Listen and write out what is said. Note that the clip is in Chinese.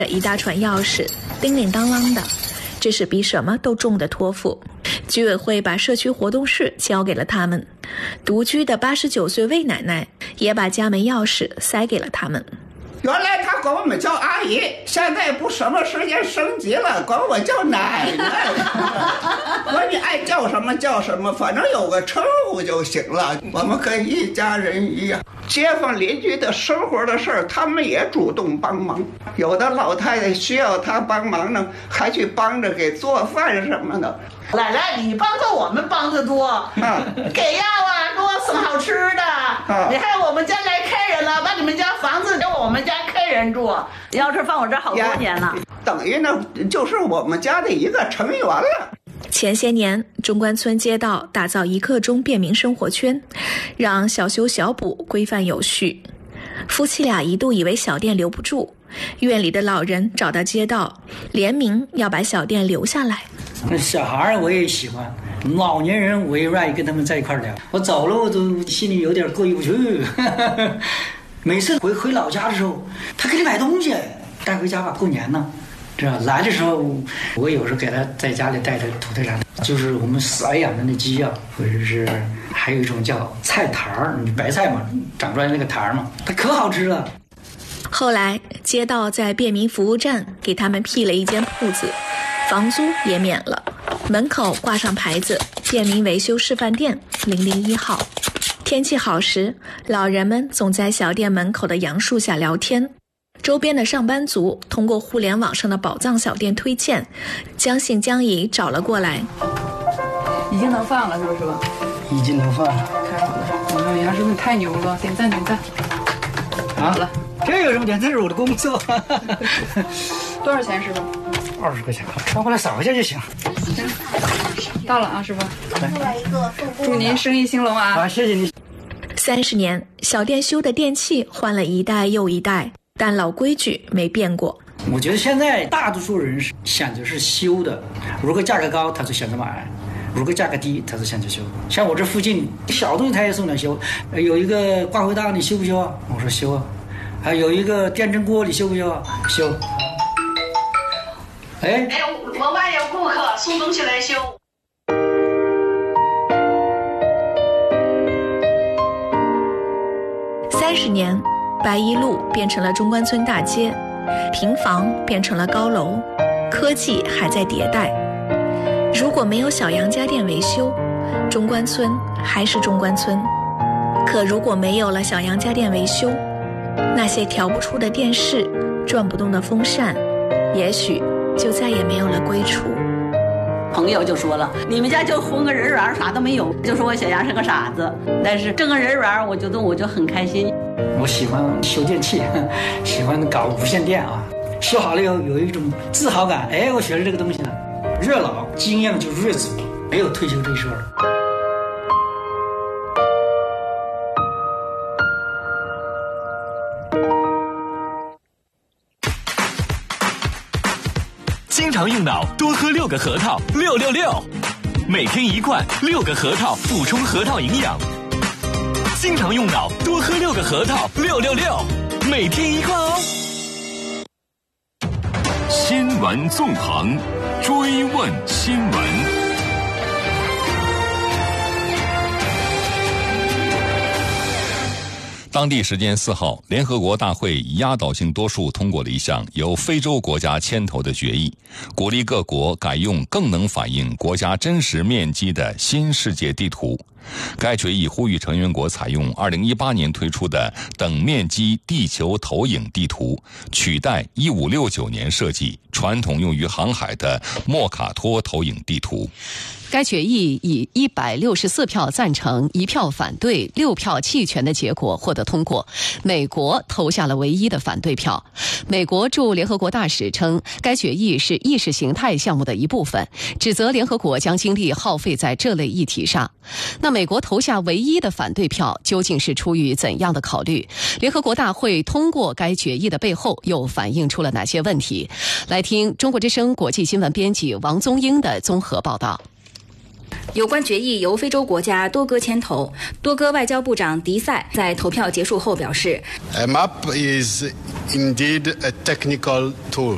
一大串钥匙，叮铃当啷的，这是比什么都重的托付。居委会把社区活动室交给了他们，独居的89岁魏奶奶也把家门钥匙塞给了他们。 原来他管我们叫阿姨，现在不什么时间升级了，管我叫奶奶。管你爱叫什么叫什么，反正有个称呼就行了。我们跟一家人一样，街坊邻居的生活的事儿，他们也主动帮忙。有的老太太需要他帮忙呢，还去帮着给做饭什么的。 奶奶，你帮着我们帮着多，给药啊，给我送好吃的。你看我们家来客人了，把你们家房子给我们家客人住，要是放我这好多年了， 等于呢就是我们家的一个成员了。 前些年，中关村街道打造一刻钟便民生活圈，让小修小补规范有序。夫妻俩一度以为小店留不住，院里的老人找到街道，联名要把小店留下来。 小孩我也喜欢，老年人我也愿意跟他们在一块聊。我走了，我都心里有点过意不去。每次回老家的时候，他给你买东西带回家吧，过年呢。是吧？来的时候，我有时候给他在家里带着土特产，就是我们饲养的那鸡啊，或者是还有一种叫菜坛儿，你白菜嘛，长出来那个坛儿嘛，它可好吃了。 后来，街道在便民服务站给他们辟了一间铺子，房租也免了，门口挂上牌子“便民维修示范店001号”。天气好时，老人们总在小店门口的杨树下聊天。周边的上班族通过互联网上的宝藏小店推荐，将信将疑找了过来。 已经能放了是不是吧？ 已经能放了。 太好了，杨师傅你太牛了，点赞点赞。 好了，这有什么点？这是我的工作。 多少钱师傅 ？20块钱，上过来扫一下就行。 到了啊，师傅。来，祝您生意兴隆啊！ 好，谢谢你。 30年，小店修的电器换了一代又一代，但老规矩没变过。 我觉得现在大多数人选择是修的，如果价格高，他就选择买；如果价格低，他就选择修。像我这附近小东西他也送点修，有一个挂回大你修不修啊？我说修啊。还有一个电蒸锅你修不修啊？修。哎， 我外有顾客送东西来修。 30年，白一路变成了中关村大街，平房变成了高楼，科技还在迭代。如果没有小杨家电维修，中关村还是中关村。可如果没有了小杨家电维修，那些调不出的电视，转不动的风扇，也许就再也没有了归处。 朋友就说了，你们家就混个人缘，啥都没有，就说我小杨是个傻子。但是挣个人缘，我觉得我就很开心。 我喜欢修电器，喜欢搞无线电啊，修好了以后有一种自豪感。哎，我学了这个东西呢，越老经验就越足，没有退休这事儿。 经常用脑，多喝6个核桃，666，每天1罐，6个核桃补充核桃营养。经常用脑，多喝6个核桃，666，每天1罐哦。新闻纵横，追问新闻。 当地时间4号，联合国大会以压倒性多数通过了一项由非洲国家牵头的决议，鼓励各国改用更能反映国家真实面积的新世界地图。该决议呼吁成员国采用2018年推出的等面积地球投影地图，取代1569年设计、传统用于航海的莫卡托投影地图。 该决议以164票赞成、1票反对、6票弃权的结果获得通过。美国投下了唯一的反对票。美国驻联合国大使称，该决议是意识形态项目的一部分，指责联合国将精力耗费在这类议题上。那美国投下唯一的反对票，究竟是出于怎样的考虑？联合国大会通过该决议的背后又反映出了哪些问题？来听中国之声国际新闻编辑王宗英的综合报道。 有关决议由非洲国家多哥牵头，多哥外交部长迪塞在投票结束后表示 ，A map is indeed a technical tool.